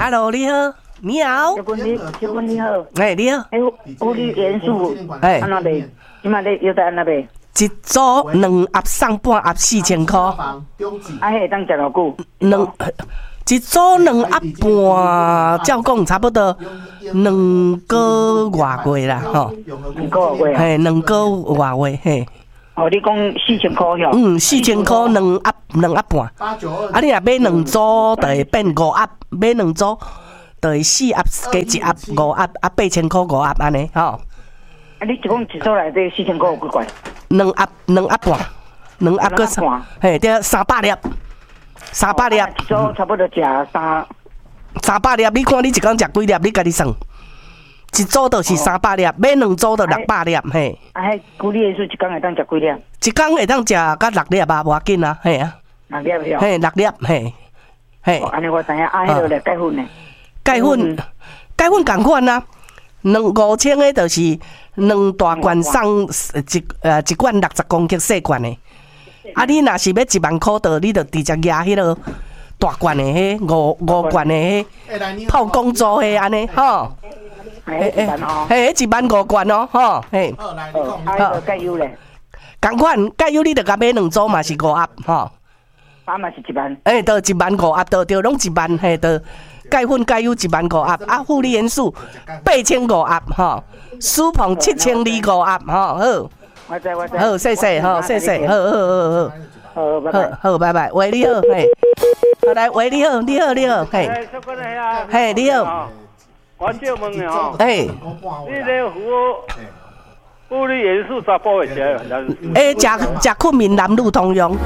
Hello， 你好，你好。 小君你好。 哎，你好。 有你元素， 哎， 安怎卖？今麦咧又在安怎卖？ 一组2盒送半盒4000块。 啊，迄当食偌久？ 一组2盒半，照讲差不多2个外月啦，吼。 2个月。 嘿，2个外月，嘿。 哦，你讲4000块哟 ？4000块2盒半。啊，你若买2组，就会变5盒；买2组，就会4盒加1盒5盒，啊，8000块5盒安尼，吼。 啊，你一共一组内底4000块有几块 ？2盒半，2盒个半， 嘿，对，300粒，300粒。 一组差不多食 300粒，你看你一工食几粒？你家己算。一组就是300粒，买2组就600粒，嘿。 啊，迄古里元素一工会当食几粒？ 一工会当食到6粒啊，无要紧啊，嘿啊。 6粒了。 嘿，6粒，嘿，嘿。 安尼我知影，啊，迄个咧钙粉呢？ 钙粉共款啊，5000的就是2大罐送一罐60公克细罐的。啊，你若是要1万块的，你就直接压迄个大罐的迄5罐的迄泡公主迄安尼，吼。 嘿 ，1万5罐哦，吼，嘿。 啊，钙油咧？ 共款钙油，你着甲买2组嘛是5盒，吼。 啊嘛是1万。 就1万5盒，就拢1万，嘿，就钙粉钙油1万5盒，啊，负离元素8500盒，吼，舒膨7200盒，吼，好。 我知。 好，谢谢，好，谢谢，好。 好，拜拜。 好，拜拜，喂，你好，嘿。好来，喂，你好，嘿。嘿，你好。 我借问你吼， 哎， 你咧服务你元素查甫会食？ 食昆明南路通用。